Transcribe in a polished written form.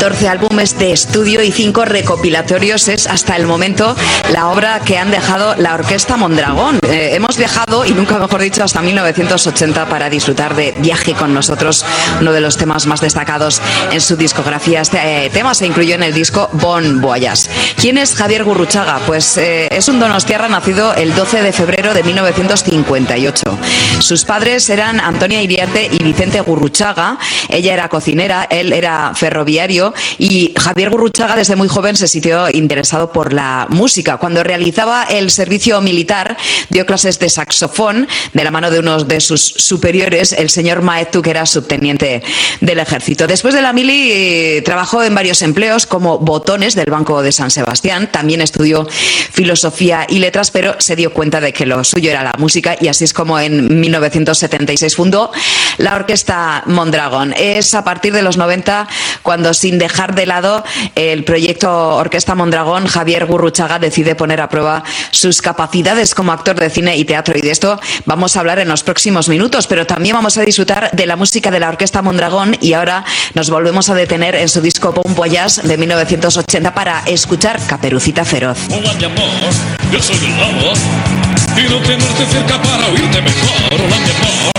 14 álbumes de estudio y 5 recopilatorios. Es hasta el momento la obra que han dejado la Orquesta Mondragón. Hemos viajado, y nunca mejor dicho, hasta 1980 para disfrutar de Viaje con nosotros, uno de los temas más destacados en su discografía. Este tema se incluyó en el disco Bon Voyage. ¿Quién es Javier Gurruchaga? Pues es un donostiarra nacido el 12 de febrero de 1958. Sus padres eran Antonia Iriarte y Vicente Gurruchaga. Ella era cocinera, él era ferroviario, y Javier Gurruchaga desde muy joven se sintió interesado por la música. Cuando realizaba el servicio militar, dio clases de saxofón de la mano de uno de sus superiores, el señor Maetu, que era subteniente del ejército. Después de la mili trabajó en varios empleos como botones del Banco de San Sebastián. También estudió filosofía y letras, pero se dio cuenta de que lo suyo era la música, y así es como en 1976 fundó la Orquesta Mondragón. Es a partir de los 90 cuando, sin dejar de lado el proyecto Orquesta Mondragón, Javier Gurruchaga decide poner a prueba sus capacidades como actor de cine y teatro, y de esto vamos a hablar en los próximos minutos, pero también vamos a disfrutar de la música de la Orquesta Mondragón, y ahora nos volvemos a detener en su disco Bon Voyage de 1980 para escuchar Caperucita Feroz. Hola mi amor, yo soy el lobo y no tenerte cerca para oírte mejor. Hola mi amor,